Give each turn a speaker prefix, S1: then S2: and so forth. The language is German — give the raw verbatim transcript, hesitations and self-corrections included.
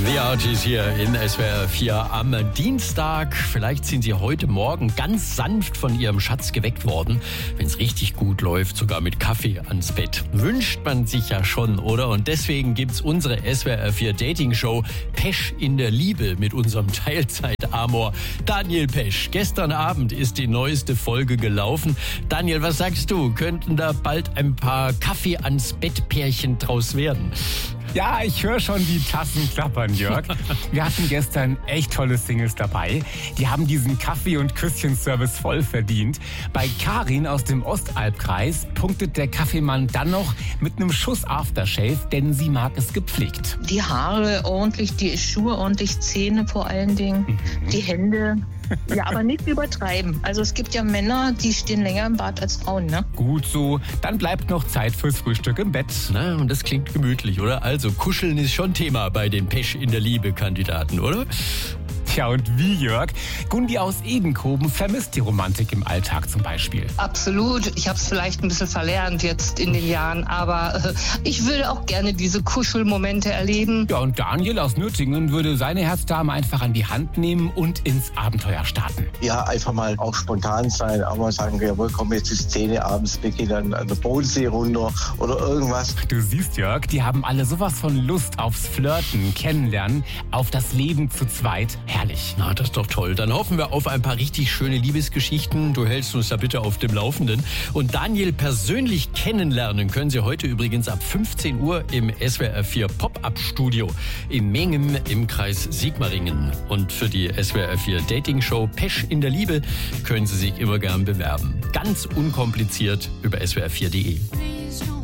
S1: The Archies hier in S W R vier am Dienstag. Vielleicht sind Sie heute Morgen ganz sanft von Ihrem Schatz geweckt worden. Wenn es richtig gut läuft, sogar mit Kaffee ans Bett. Wünscht man sich ja schon, oder? Und deswegen gibt's unsere S W R vier Dating-Show Pesch in der Liebe mit unserem Teilzeit-Amor Daniel Pesch. Gestern Abend ist die neueste Folge gelaufen. Daniel, was sagst du? Könnten da bald ein paar Kaffee ans Bett-Pärchen draus werden?
S2: Ja, ich höre schon die Tassen klappern, Jörg. Wir hatten gestern echt tolle Singles dabei. Die haben diesen Kaffee- und Küsschen-Service voll verdient. Bei Karin aus dem Ostalbkreis punktet der Kaffeemann dann noch mit einem Schuss Aftershave, denn sie mag es gepflegt.
S3: Die Haare ordentlich, die Schuhe ordentlich, Zähne vor allen Dingen, mhm. die Hände. Ja, aber nicht übertreiben. Also es gibt ja Männer, die stehen länger im Bad als Frauen, ne?
S2: Gut so. Dann bleibt noch Zeit fürs Frühstück im Bett.
S1: Na, und das klingt gemütlich, oder? Also kuscheln ist schon Thema bei den Pesch in der Liebe-Kandidaten, oder?
S2: Tja, und wie, Jörg? Gundi aus Edenkoben vermisst die Romantik im Alltag zum Beispiel.
S4: Absolut. Ich habe es vielleicht ein bisschen verlernt jetzt in den Jahren, aber äh, ich würde auch gerne diese Kuschelmomente erleben.
S2: Ja, und Daniel aus Nürtingen würde seine Herzdame einfach an die Hand nehmen und ins Abenteuer starten.
S5: Ja, einfach mal auch spontan sein, auch mal sagen, jawohl, komm, jetzt ist Szene abends, wir gehen dann an der Bodensee runter oder irgendwas.
S2: Du siehst, Jörg, die haben alle sowas von Lust aufs Flirten, Kennenlernen, auf das Leben zu zweit. Herrlich.
S1: Na, das ist doch toll. Dann hoffen wir auf ein paar richtig schöne Liebesgeschichten. Du hältst uns da bitte auf dem Laufenden. Und Daniel persönlich kennenlernen können Sie heute übrigens ab fünfzehn Uhr im S W R vier Pop-Up-Studio in Mengem im Kreis Sigmaringen. Und für die S W R vier Dating-Show Pesch in der Liebe können Sie sich immer gern bewerben. Ganz unkompliziert über S W R vier punkt de.